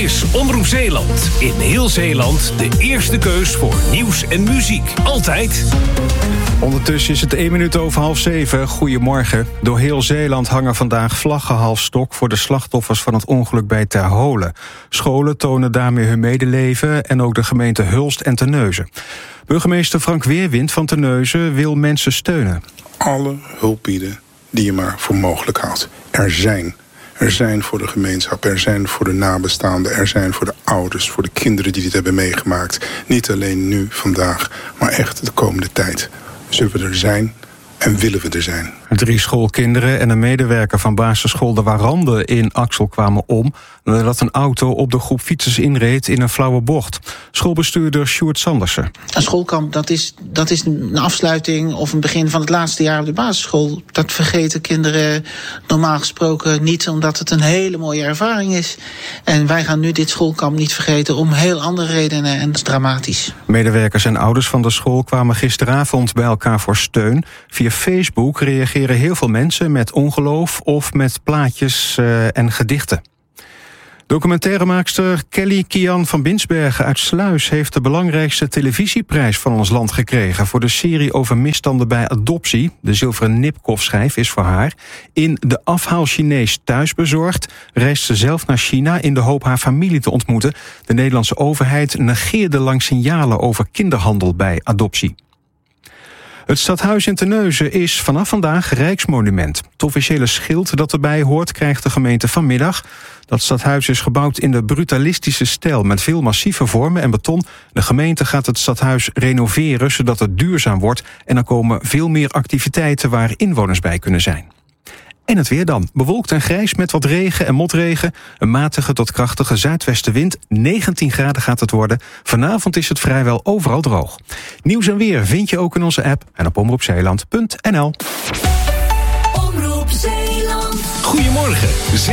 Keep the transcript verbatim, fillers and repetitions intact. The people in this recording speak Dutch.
is Omroep Zeeland. In heel Zeeland de eerste keus voor nieuws en muziek. Altijd. Ondertussen is het één minuut over half zeven. Goedemorgen. Door heel Zeeland hangen vandaag vlaggen half stok voor de slachtoffers van het ongeluk bij Ter Holen. Scholen tonen daarmee hun medeleven en ook de gemeente Hulst en Terneuzen. Burgemeester Frank Weerwind van Terneuzen wil mensen steunen. Alle hulp bieden die je maar voor mogelijk houdt. Er zijn. Er zijn voor de gemeenschap, er zijn voor de nabestaanden, er zijn voor de ouders, voor de kinderen die dit hebben meegemaakt. Niet alleen nu, vandaag, maar echt de komende tijd. Zullen we er zijn en willen we er zijn. Drie schoolkinderen en een medewerker van basisschool De Warande in Axel kwamen om nadat een auto op de groep fietsers inreed in een flauwe bocht. Schoolbestuurder Sjoerd Sandersen. Een schoolkamp, dat is, dat is een afsluiting of een begin van het laatste jaar op de basisschool. Dat vergeten kinderen normaal gesproken niet, omdat het een hele mooie ervaring is. En wij gaan nu dit schoolkamp niet vergeten om heel andere redenen en dat is dramatisch. Medewerkers en ouders van de school kwamen gisteravond bij elkaar voor steun. Via Facebook reageren heel veel mensen met ongeloof of met plaatjes uh, en gedichten. Documentairemaakster Kelly Kian van Binsbergen uit Sluis heeft de belangrijkste televisieprijs van ons land gekregen voor de serie over misstanden bij adoptie. De zilveren Nipkoff-schijf is voor haar. In De afhaal Chinees thuisbezorgd reist ze zelf naar China in de hoop haar familie te ontmoeten. De Nederlandse overheid negeerde lang signalen over kinderhandel bij adoptie. Het stadhuis in Terneuzen is vanaf vandaag Rijksmonument. Het officiële schild dat erbij hoort krijgt de gemeente vanmiddag. Dat stadhuis is gebouwd in de brutalistische stijl met veel massieve vormen en beton. De gemeente gaat het stadhuis renoveren zodat het duurzaam wordt. En er komen veel meer activiteiten waar inwoners bij kunnen zijn. En het weer dan. Bewolkt en grijs met wat regen en motregen. Een matige tot krachtige zuidwestenwind. negentien graden gaat het worden. Vanavond is het vrijwel overal droog. Nieuws en weer vind je ook in onze app en op omroep zeeland punt n l. Omroep Zeeland. Goedemorgen.